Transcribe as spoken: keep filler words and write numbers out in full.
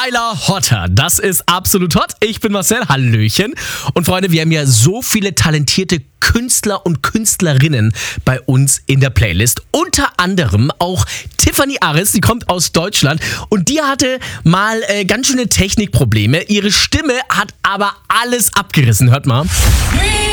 Tyler Hotter, das ist absolut hot. Ich bin Marcel, hallöchen. Und Freunde, wir haben ja so viele talentierte Künstler und Künstlerinnen bei uns in der Playlist. Unter anderem auch Tiffany Aris, die kommt aus Deutschland und die hatte mal äh, ganz schöne Technikprobleme. Ihre Stimme hat aber alles abgerissen. Hört mal.